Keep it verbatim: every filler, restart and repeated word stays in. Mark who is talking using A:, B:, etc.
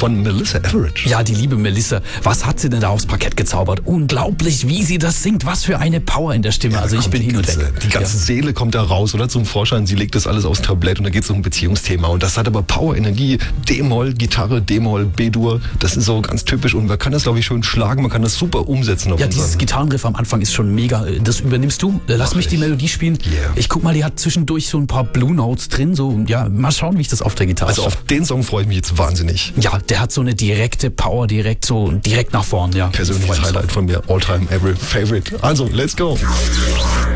A: von Melissa Etheridge.
B: Ja, die liebe Melissa. Was hat sie denn da aufs Parkett gezaubert? Unglaublich, wie sie das singt. Was für eine Power in der Stimme.
A: Ja,
B: also ich bin hin und
A: ganze,
B: weg.
A: Die ganze ja. Seele kommt da raus oder zum Vorschein. Sie legt das alles aufs Tablett und da geht es um ein Beziehungsthema. Und das hat aber Power, Energie, D-Moll, Gitarre, D-Moll, B-Dur. Das ist so ganz typisch und man kann das, glaube ich, schön schlagen. Man kann das super umsetzen. Auf
B: ja, dieses Gitarrenriff am Anfang ist schon mega. Das übernimmst du. Lass Mach mich ich. die Melodie spielen. Yeah. Ich guck mal, die hat zwischendurch so ein paar Blue Notes drin. So, ja, mal schauen, wie ich das auf der Gitarre
A: Also
B: schaffe.
A: auf den Song freue ich mich jetzt wahnsinnig.
B: Ja, der hat so eine direkte Power, direkt so direkt nach vorn. Ja.
A: Persönliches Highlight von mir, all-time, every favorite. Also, let's go.